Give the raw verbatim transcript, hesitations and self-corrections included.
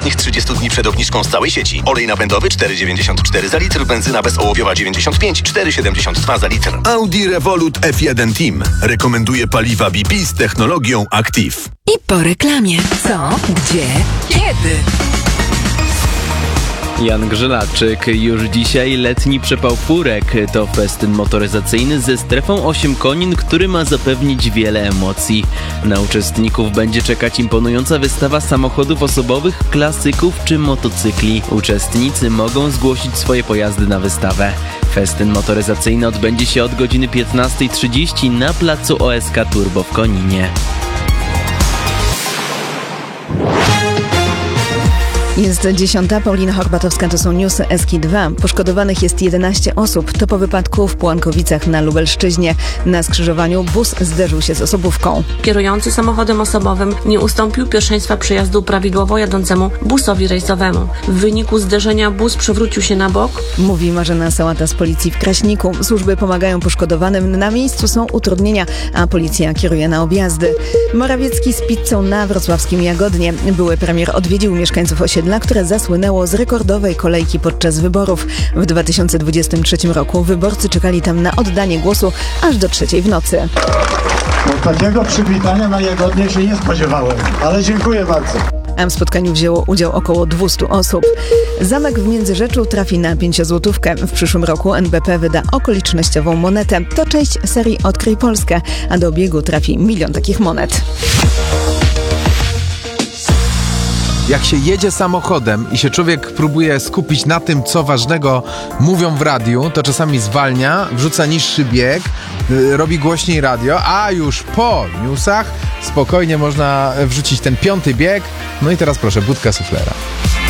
ostatnich trzydziestu dni przed obniżką z całej sieci. Olej napędowy cztery dziewięćdziesiąt cztery za litr, benzyna bezołowiowa dziewięćdziesiąt pięć, cztery siedemdziesiąt dwa za litr. Audi Revolut F jeden Team rekomenduje paliwa B P z technologią Active. I po reklamie. Co? Gdzie? Kiedy? Jan Grzelaczyk. Już dzisiaj letni przepał furek. To festyn motoryzacyjny ze strefą osiem konin, który ma zapewnić wiele emocji. Na uczestników będzie czekać imponująca wystawa samochodów osobowych, klasyków czy motocykli. Uczestnicy mogą zgłosić swoje pojazdy na wystawę. Festyn motoryzacyjny odbędzie się od godziny piętnasta trzydzieści na placu O S K Turbo w Koninie. Jest dziesiąta. Paulina Horbatowska, to są newsy S K dwa. Poszkodowanych jest jedenaście osób. To po wypadku w Pułankowicach na Lubelszczyźnie. Na skrzyżowaniu bus zderzył się z osobówką. Kierujący samochodem osobowym nie ustąpił pierwszeństwa przejazdu prawidłowo jadącemu busowi rejsowemu. W wyniku zderzenia bus przewrócił się na bok. Mówi Marzena Sałata z policji w Kraśniku. Służby pomagają poszkodowanym. Na miejscu są utrudnienia, a policja kieruje na objazdy. Morawiecki z pizzą na wrocławskim Jagodnie. Były premier odwiedził mieszkańców osiedla, które zasłynęło z rekordowej kolejki podczas wyborów. W dwa tysiące dwudziestym trzecim roku wyborcy czekali tam na oddanie głosu aż do trzeciej w nocy. No, takiego przywitania na Jagodnie się nie spodziewałem, ale dziękuję bardzo. A w spotkaniu wzięło udział około dwieście osób. Zamek w Międzyrzeczu trafi na pięciozłotówkę. W przyszłym roku N B P wyda okolicznościową monetę. To część serii Odkryj Polskę, a do obiegu trafi milion takich monet. Jak się jedzie samochodem i się człowiek próbuje skupić na tym, co ważnego mówią w radiu, to czasami zwalnia, wrzuca niższy bieg, yy, robi głośniej radio, a już po newsach spokojnie można wrzucić ten piąty bieg. No i teraz proszę, budka suflera.